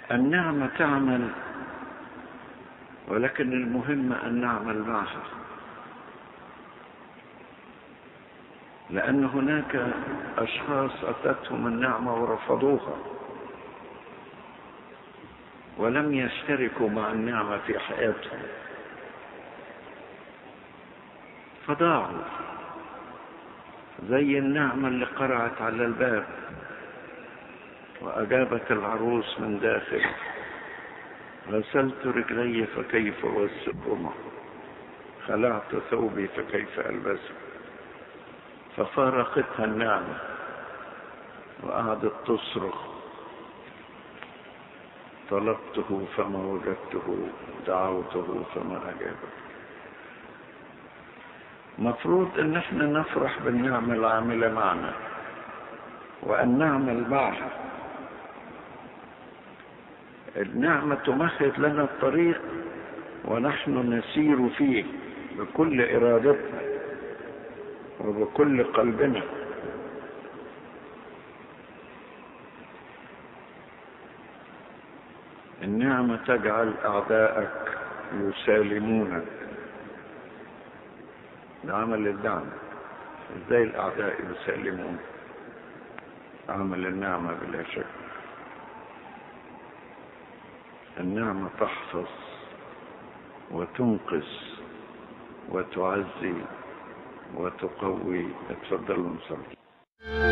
النعمة تعمل، ولكن المهم أن نعمل معها، لأن هناك أشخاص أتتهم النعمة ورفضوها ولم يشتركوا مع النعمة في حياتهم فضاعوا، زي النعمة اللي قرعت على الباب وأجابت العروس من داخل: غسلت رجلي فكيف أغسلهما، خلعت ثوبي فكيف ألبسه. ففارقتها النعمة وقعدت تصرخ: طلبته فما وجدته، دعوته فما أجابه. مفروض ان احنا نفرح بالنعمة العاملة معنا وان نعمل معها. النعمة تمهد لنا الطريق ونحن نسير فيه بكل ارادتنا وبكل قلبنا. النعمة تجعل اعدائك يسالمونك. ده عمل النعمة. ازاي الاعداء يسلمون؟ عمل النعمة بلا شك. النعمة تحفظ وتنقذ وتعزي وتقوي. اتفضلوا نصلي.